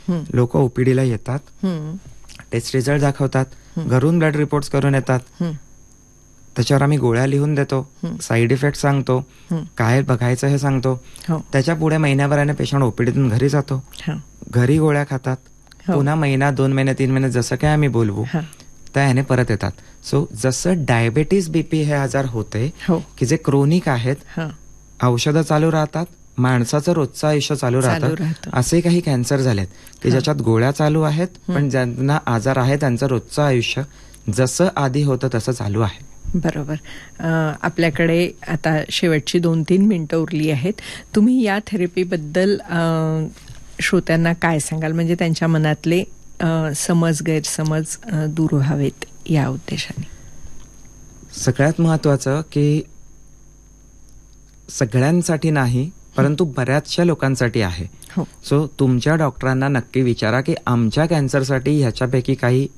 लोक ओपीडीला येतात, taste result दाखवतात, घरून ब्लड रिपोर्ट्स करून येतात, त्याच्यावर आम्ही गोळ्या लिहून देतो, साईड इफेक्ट सांगतो, काय बघायचं हे सांगतो. त्याच्या पुढे महिन्याभराने पेशंट ओपीडीतून घरी जातो, घरी गोळ्या खातात, पुन्हा महिना 2 महिने 3 महिने जसं काय आम्ही बोलवू त्या ह्याने परत येतात. सो जसं डायबेटीस बीपी हे आजार होते की जे क्रोनिक आहेत, औषधं चालू राहतात, माणसाचं रोजचं आयुष्य चालू राहतं, असे काही कॅन्सर झालेत की ज्याच्यात गोळ्या चालू आहेत, पण ज्यांना आजार आहे त्यांचं रोजचं आयुष्य जसं आधी होतं तसं चालू आहे. बरोबर. आपल्याकडे आता शेवटची 2-3 मिनिटं उरली आहेत. तुम्ही या थेरपीबद्दल श्रोत्यांना काय सांगाल, म्हणजे त्यांच्या मनातले समज गैरसमज दूर व्हावेत या उद्देशाने? सगळ्यात महत्वाचं की सगळ्यांसाठी नाही, परंतु बऱ्याचशा लोकांसाठी आहे. सो तुमच्या डॉक्टरांना नक्की विचारा की आमच्या कॅन्सरसाठी ह्याच्यापैकी काही